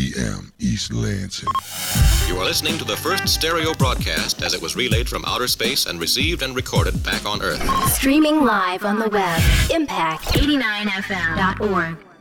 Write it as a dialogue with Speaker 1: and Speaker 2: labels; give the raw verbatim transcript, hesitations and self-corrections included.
Speaker 1: P M, East Lansing.
Speaker 2: You are listening to the first stereo broadcast as it was relayed from outer space and received and recorded back on Earth.
Speaker 3: Streaming live on the web, impact eighty-nine f m dot org.